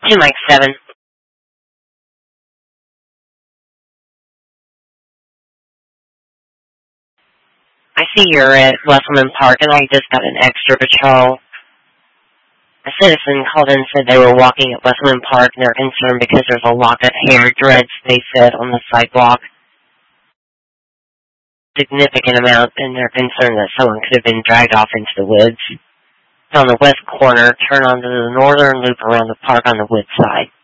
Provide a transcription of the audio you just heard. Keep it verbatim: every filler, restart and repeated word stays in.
Two Mike seven. I see you're at Wesselman Park, and I just got an extra patrol. A citizen called in and said they were walking at Wesselman Park, and they're concerned because there's a lock of hair dreads, they said, on the sidewalk. Significant amount, and they're concerned that someone could have been dragged off into the woods. It's on the west corner, turn onto the northern loop around the park on the wood side.